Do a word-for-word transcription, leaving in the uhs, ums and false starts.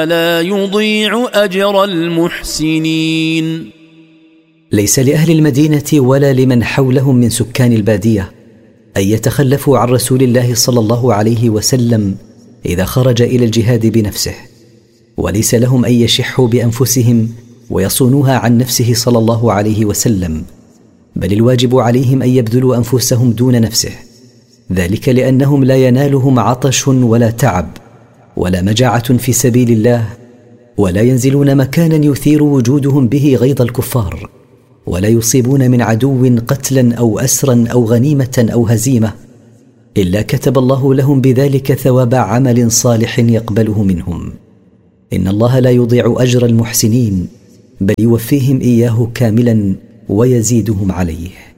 لا يضيع أجر المحسنين. ليس لأهل المدينة ولا لمن حولهم من سكان البادية أن يتخلفوا عن رسول الله صلى الله عليه وسلم إذا خرج إلى الجهاد بنفسه، وليس لهم أن يشحوا بأنفسهم ويصونوها عن نفسه صلى الله عليه وسلم، بل الواجب عليهم أن يبذلوا أنفسهم دون نفسه، ذلك لأنهم لا ينالهم عطش ولا تعب ولا مجاعة في سبيل الله، ولا ينزلون مكانا يثير وجودهم به غيظ الكفار، ولا يصيبون من عدو قتلا أو أسرا أو غنيمة أو هزيمة، إلا كتب الله لهم بذلك ثواب عمل صالح يقبله منهم. إن الله لا يضيع أجر المحسنين، بل يوفيهم إياه كاملا ويزيدهم عليه.